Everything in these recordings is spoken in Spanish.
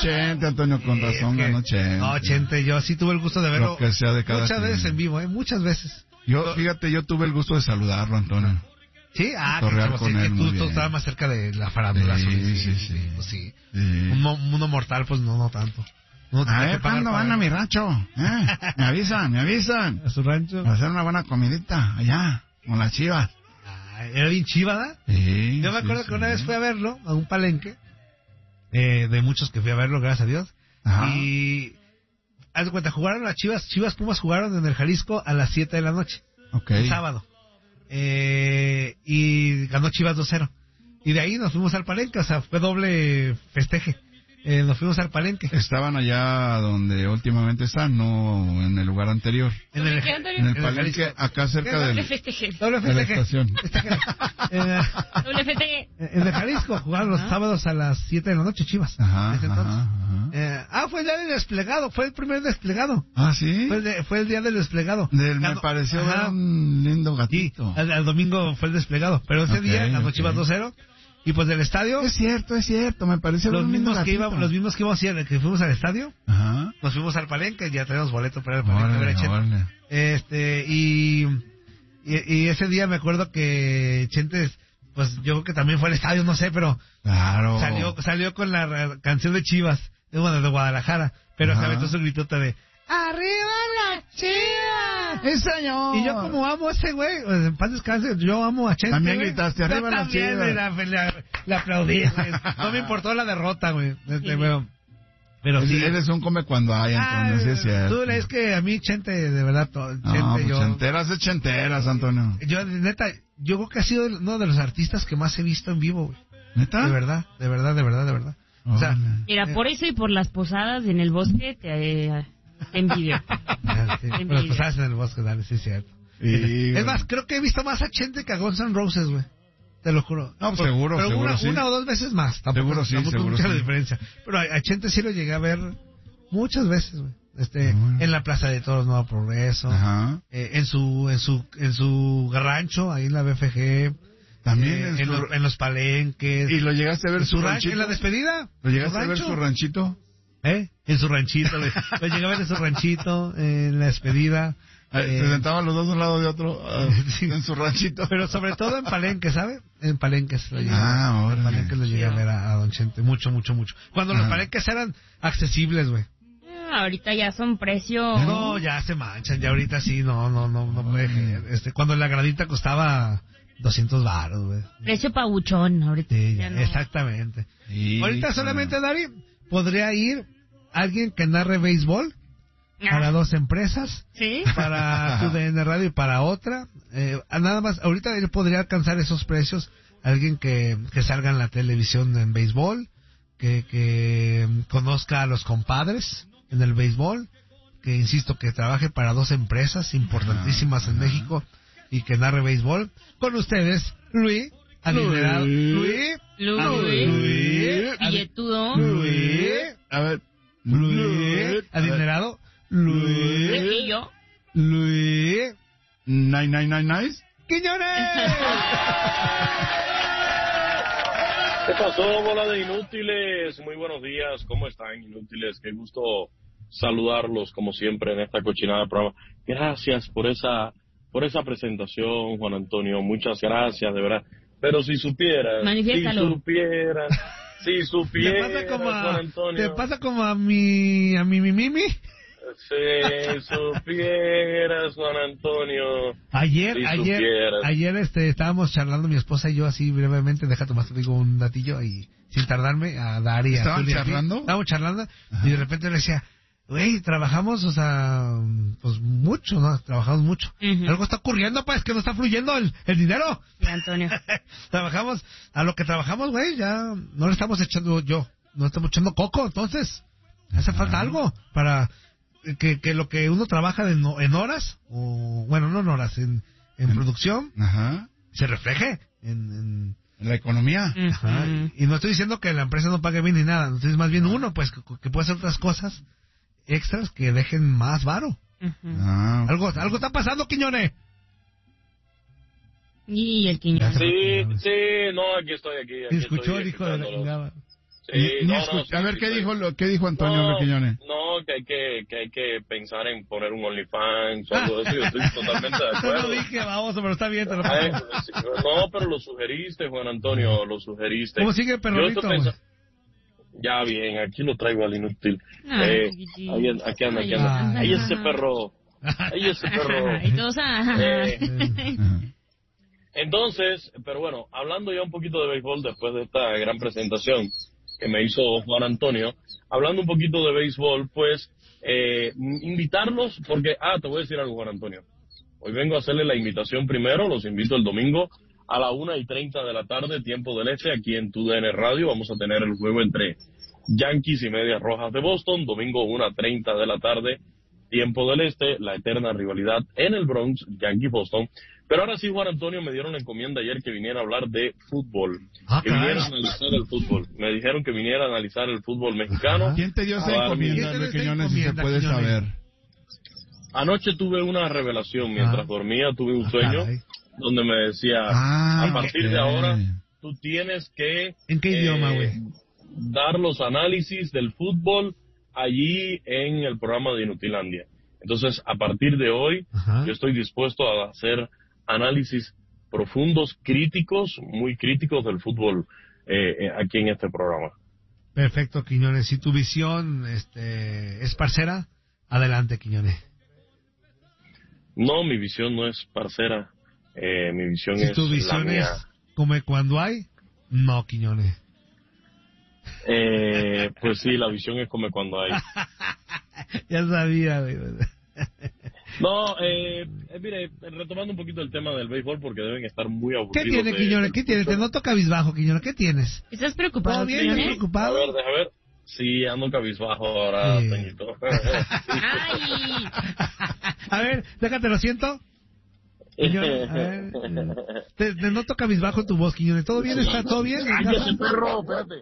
Chente, Antonio, con razón ganó Chente. No, Chente, yo sí tuve el gusto de verlo. Lo que sea de cada muchas quien. veces en vivo, muchas veces. Fíjate, yo tuve el gusto de saludarlo, Antonio. Sí, que tú estabas más cerca de la farándula. Sí. Pues sí. Uno mortal, pues no tanto. ¿Cuándo van a mi rancho? Me avisan. ¿A su rancho? Para hacer una buena comidita allá, con las chivas. ¿Era bien chivada? Sí. Yo me acuerdo que una vez fui a verlo, a un palenque, de muchos que fui a verlo, gracias a Dios. Ajá. Y, haz de cuenta, jugaron las Chivas Pumas jugaron en el Jalisco a las 7 de la noche. Un sábado. Y ganó Chivas 2-0. Y de ahí nos fuimos al palenque, o sea, fue doble festeje. Nos fuimos al palenque. Estaban allá donde últimamente están, no en el lugar anterior. En el palenque, acá cerca del... Doble festeje. Doble festeje. De la estación. Doble festeje. En el Jalisco jugaban los sábados a las 7 de la noche Chivas. Ajá. Fue el día del desplegado, fue el primer desplegado. Ah, ¿sí? Fue el día del desplegado. Me pareció un lindo gatito. Sí, al domingo fue el desplegado, pero ese día ganó Chivas 2-0. Y pues del estadio... Es cierto, me pareció los mismos que fuimos al estadio, ajá, nos fuimos al palenque, ya tenemos boleto para el palenque. Y ese día me acuerdo que Chente, pues yo creo que también fue al estadio, no sé, pero claro, salió con la canción de Chivas, de Guadalajara, pero se aventó su gritota de ¡arriba la Chivas! ¡Sí, señor! Y yo como amo a ese güey, en paz descanse, yo amo a Chente. También gritaste, ¡arriba la Chivas! Le aplaudí, güey. No me importó la derrota, güey. Pero sí. Eres un come cuando hay, Antonio, sí es cierto. Tú, es que a mí Chente, de verdad, Chenteras de chenteras, Antonio. Yo, neta, yo creo que ha sido uno de los artistas que más he visto en vivo, güey. ¿Neta? De verdad. O sea, mira, por eso y por las posadas en el bosque te envidio. Las posadas en el bosque, dale, sí es cierto. Es más, creo que he visto más a Chente que a Guns N' Roses, güey. Te lo juro. No, pues seguro, pero seguro, una o dos veces más. Tampoco mucha la diferencia. Pero a Chente sí lo llegué a ver muchas veces, güey. En la Plaza de Toros Nuevo Progreso. Ajá. En su rancho, ahí en la BFG. También en los palenques. ¿Y lo llegaste a ver su ranchito? ¿En la despedida? ¿Lo llegaste a ver su ranchito? En su ranchito. Lo llegué a ver en su ranchito, en la despedida. Se sentaban los dos de un lado de otro sí, en su ranchito. Pero sobre todo en Palenque, ¿sabe? En Palenques lo llegué, en Palenques lo llegué a ver a Don Chente. Mucho. Cuando los Palenques eran accesibles, güey. Ahorita ya son precios... No, ya se manchan. Ya ahorita sí, no puede. Cuando la gradita costaba 200 baros, güey. Precio pabuchón, ahorita. Sí, ya no. Exactamente. Sí, ahorita solamente, Dari, podría ir alguien que narre béisbol para dos empresas, ¿sí? Para TUDN Radio y para otra. Nada más, ahorita él podría alcanzar esos precios. Alguien que salga en la televisión en béisbol, que conozca a los compadres en el béisbol, que insisto, que trabaje para dos empresas importantísimas en México y que narre béisbol. Con ustedes, Luis, adinerado. Luis, billetudo. Luis, a ver, Luis, adinerado. ¿Y yo? Luis. Nice. ¡Quiñones! ¿Qué pasó, bola de inútiles? Muy buenos días. ¿Cómo están, inútiles? Qué gusto saludarlos, como siempre, en esta cochinada de programa. Gracias por esa presentación, Juan Antonio. Muchas gracias, de verdad. Pero si supieras... Manifiéstalo. Si supieras, Juan Antonio... ¿Te pasa como a mi Mimi? Si supieras, Juan Antonio. Ayer estábamos charlando mi esposa y yo así brevemente, deja tomar un datillo y sin tardarme a dar y a ¿Estaban charlando? Estábamos charlando. Ajá. Y de repente le decía, güey, trabajamos, o sea, pues mucho, ¿no? Trabajamos mucho. Uh-huh. Algo está ocurriendo, pues, que no está fluyendo el dinero. Sí, Antonio. Trabajamos, a lo que trabajamos, güey, ya no le estamos echando no estamos echando coco, entonces hace falta algo para que lo que uno trabaja en horas, o bueno, no en horas, en producción, ajá, se refleje en la economía. Uh-huh. Ajá. Y no estoy diciendo que la empresa no pague bien ni nada, entonces más bien uno, pues, que puede hacer otras cosas extras que dejen más varo. Uh-huh. Algo está pasando, Quiñones. Y el Quiñones. Sí, no, aquí estoy. Escuchó el hijo de la chingada. Sí, A ver, ¿qué dijo Antonio Quiñones? No, que hay que pensar en poner un OnlyFans o algo de eso. Yo estoy totalmente de acuerdo. No lo dije, baboso, pero está bien, te lo No, pero lo sugeriste, Juan Antonio, lo sugeriste. ¿Cómo sigue el perrolito? Ya bien, aquí lo traigo al inútil. Aquí anda. Ay, Ahí ese perro. Y todos, Entonces, pero bueno, hablando ya un poquito de béisbol después de esta gran presentación que me hizo Juan Antonio, hablando un poquito de béisbol, pues invitarlos, porque, te voy a decir algo, Juan Antonio. Hoy vengo a hacerle la invitación primero, los invito el domingo a la 1:30 de la tarde, tiempo del este, aquí en TUDN Radio. Vamos a tener el juego entre Yankees y Medias Rojas de Boston, domingo 1:30 de la tarde, tiempo del este, la eterna rivalidad en el Bronx, Yankee-Boston. Pero ahora sí, Juan Antonio, me dieron la encomienda ayer que viniera a hablar de fútbol, que viniera a analizar el fútbol. Me dijeron que viniera a analizar el fútbol mexicano. ¿Quién te dio esa encomienda, Luis Quiñones, si se puede saber? Anoche tuve una revelación, mientras dormía tuve un sueño donde me decía, a partir de ahora, tú tienes que... ¿En qué idioma, güey? Dar los análisis del fútbol allí en el programa de Inutilandia. Entonces, a partir de hoy, yo estoy dispuesto a hacer análisis profundos, críticos, muy críticos del fútbol aquí en este programa. Perfecto, Quiñones. Si tu visión es parcera, adelante, Quiñones. No, mi visión no es parcera. Mi visión si es tu visión la mía. es como cuando hay, no, Quiñones. Pues sí, la visión es como cuando hay. Ya sabía, güey. No, mire, retomando un poquito el tema del béisbol, porque deben estar muy aburridos. ¿Qué tiene, Quiñones? ¿Qué tienes? Te noto cabizbajo, Quiñones. ¿Qué tienes? ¿Estás preocupado, ¿Todo bien? Quiñones? ¿Estás preocupado? Deja ver. Sí, ando cabizbajo ahora, Sí. Toñito. ¡Ay! A ver, déjate, lo siento. Quiñones, a ver. Te noto cabizbajo tu voz, Quiñones. ¿Todo bien? ¿Está todo bien? ¡Cállate, perro! Espérate.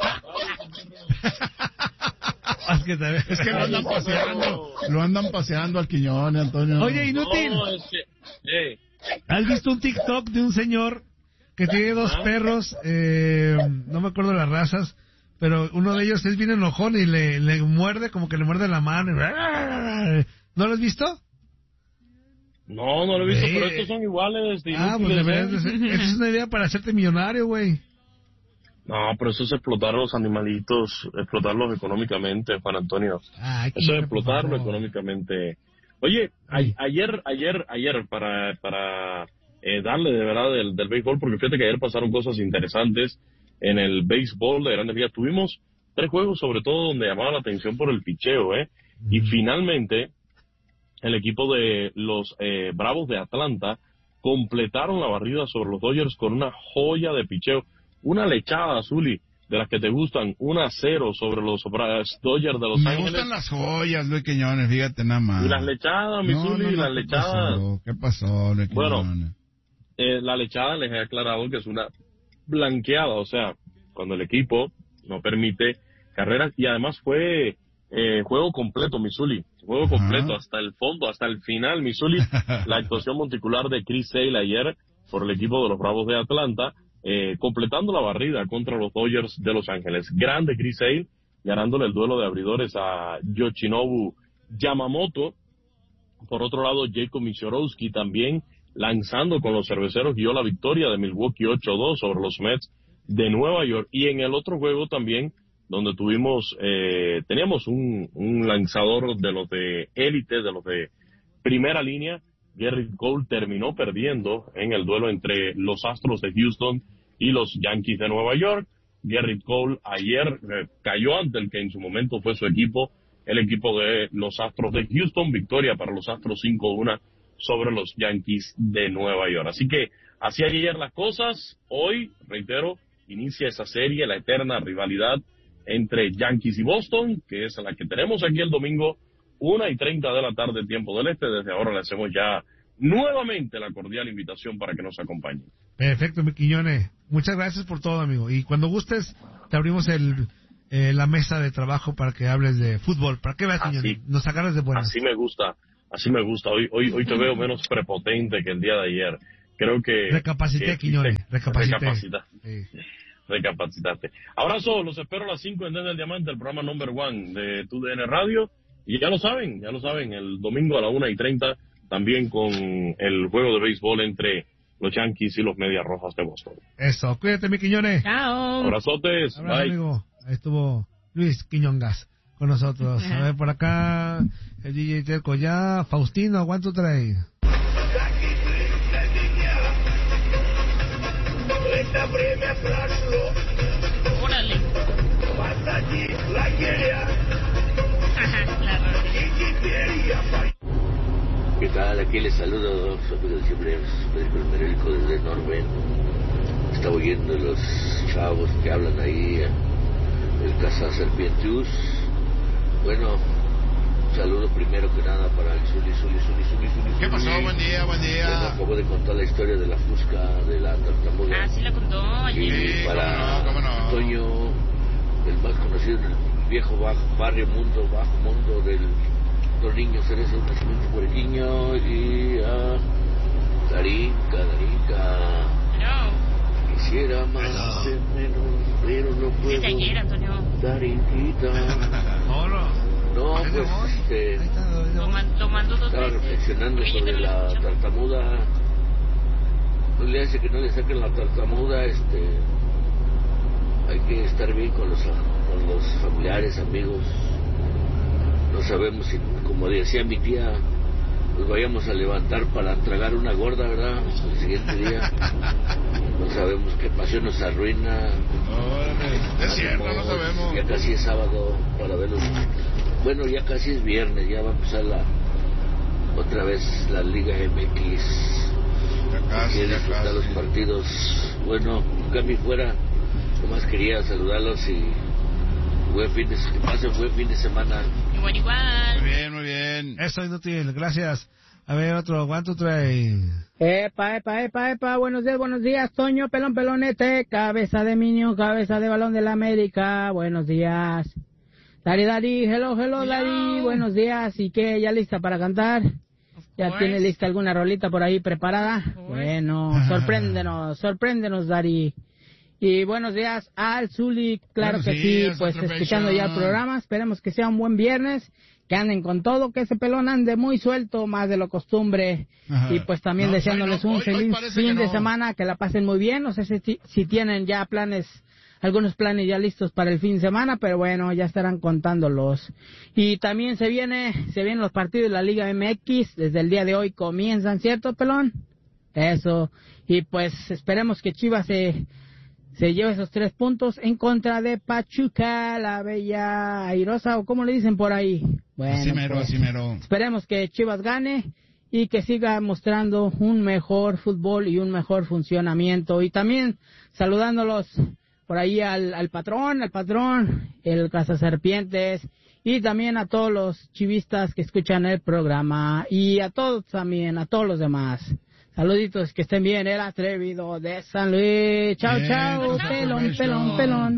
Es que Lo andan paseando al Quiñones, Antonio. Oye, inútil. No, es que... ¿Has visto un TikTok de un señor que tiene dos perros? No me acuerdo las razas, pero uno de ellos es bien enojón y le muerde, como que le muerde la mano. ¿No lo has visto? No lo he visto, pero estos son iguales. Pues esa es una idea para hacerte millonario, güey. No, pero eso es explotar a los animalitos, explotarlos económicamente, Juan Antonio. Eso es explotarlo económicamente. Oye, ayer, para darle de verdad del béisbol, porque fíjate que ayer pasaron cosas interesantes en el béisbol de Grandes Ligas. Tuvimos 3 juegos, sobre todo, donde llamaba la atención por el picheo, Y finalmente, el equipo de los Bravos de Atlanta completaron la barrida sobre los Dodgers con una joya de picheo. Una lechada, Zuli, de las que te gustan, 1-0 sobre los Dodgers de Los Ángeles. Me gustan las joyas, Luis Quiñones, fíjate nada más. Y las lechadas, mi Zuli, las lechadas. ¿Qué pasó, Luis Quiñones? Bueno, la lechada les he aclarado que es una blanqueada, o sea, cuando el equipo no permite carreras, y además fue juego completo, Missouri, juego completo hasta el fondo, hasta el final, Missouri. La actuación monticular de Chris Sale ayer por el equipo de los Bravos de Atlanta, completando la barrida contra los Dodgers de Los Ángeles. Grande Chris Sale, ganándole el duelo de abridores a Yoshinobu Yamamoto. Por otro lado, Jacob Misiorowski también lanzando con los cerveceros, dio la victoria de Milwaukee 8-2 sobre los Mets de Nueva York. Y en el otro juego también, donde teníamos un lanzador de los de élite, de los de primera línea, Gerrit Cole terminó perdiendo en el duelo entre los Astros de Houston y los Yankees de Nueva York. Gerrit Cole ayer cayó ante el que en su momento fue su equipo, el equipo de los Astros de Houston. Victoria para los Astros 5-1 sobre los Yankees de Nueva York. Así que así ayer las cosas. Hoy, reitero, inicia esa serie, la eterna rivalidad entre Yankees y Boston, que es la que tenemos aquí el domingo, 1:30 de la tarde, tiempo del este. Desde ahora le hacemos ya nuevamente la cordial invitación para que nos acompañen. Perfecto, mi Quiñones. Muchas gracias por todo, amigo. Y cuando gustes, te abrimos la mesa de trabajo para que hables de fútbol. ¿Para qué veas, Quiñones? Nos agarras de buenas. Así me gusta. Hoy te veo menos prepotente que el día de ayer. Creo que... Recapacité, Quiñones. Recapacita. Sí. recapacitaste. Abrazo, los espero a las 5 en Desde el Diamante, el programa number 1 de TUDN Radio. Y ya lo saben, el domingo a la 1:30, también con el juego de béisbol entre los Yankees y los Medias Rojas de Boston. Eso, cuídate, mi Quiñones. Chao. Abrazotes. Abrazo, Bye. amigo. Ahí estuvo Luis Quiñongas con nosotros. A ver, por acá, el DJ Terco ya. Faustino, ¿cuánto trae? Órale. Ajá, la rodilla. ¿Qué tal? Aquí les saludo, su amigo de siempre, Federico Merelico desde Norben. Estaba oyendo los chavos que hablan ahí, el Casa Serpientius. Bueno, saludo primero que nada para el Zuli. ¿Qué pasó? Buen día. Bueno, acabo de contar la historia de la fusca, de la tartamuda. Ah, sí la contó ayer. Y para cómo no. Toño, el más conocido en el viejo barrio mundo, bajo mundo del Don Niño Cerezo, Nacimiento Puerquiño, y a Darinka. No. Quisiera más de menos, pero no puedo. Desde ayer, Antonio. Darinquita. No, pues, Lo mando 2 estaba veces. reflexionando Oye, sobre yo no lo la escucho. tartamuda. No le hace que no le saquen la tartamuda, hay que estar bien con los familiares, amigos. No sabemos si, como decía mi tía, nos vayamos a levantar para tragar una gorda, ¿verdad? El siguiente día. No sabemos qué pasión nos arruina. Es cierto, no sabemos. Ya casi es sábado para verlos. Bueno, ya casi es viernes, ya va a empezar otra vez la Liga MX. Quiero disfrutar los partidos. Bueno, nunca me fuera. Nomás quería saludarlos y que pasen buen fin de semana. Igual. Muy bien. Eso, inútil, gracias. A ver, otro, ¿cuánto trae? Epa, buenos días, Toño, pelonete, cabeza de niño, cabeza de balón de la América, buenos días. Dari, hello, Dari, buenos días, ¿y qué, ya lista para cantar? ¿Ya tiene lista alguna rolita por ahí preparada? Bueno, sorpréndenos, Dari. Y buenos días al Zuli, claro que sí, pues escuchando ya el programa, esperemos que sea un buen viernes, que anden con todo, que ese pelón ande muy suelto, más de lo costumbre. Ajá. Y pues también deseándoles un feliz fin de semana, que la pasen muy bien. No sé si tienen ya algunos planes ya listos para el fin de semana, pero bueno, ya estarán contándolos. Y también se vienen los partidos de la Liga MX, desde el día de hoy comienzan, ¿cierto, pelón? Eso, y pues esperemos que Chivas se lleva esos 3 puntos en contra de Pachuca, la bella airosa, o como le dicen por ahí. Bueno, así mero. Esperemos que Chivas gane y que siga mostrando un mejor fútbol y un mejor funcionamiento. Y también saludándolos por ahí al patrón, el Cazaserpientes, y también a todos los chivistas que escuchan el programa, y a todos también, a todos los demás. Saluditos, que estén bien, el atrevido de San Luis. Chao, pelón.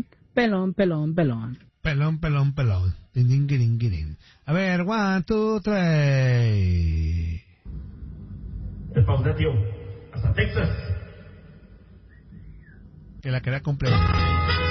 Pelón. Din. A ver, 1, 2, 3. El Paudatio, hasta Texas. Que la quería completa.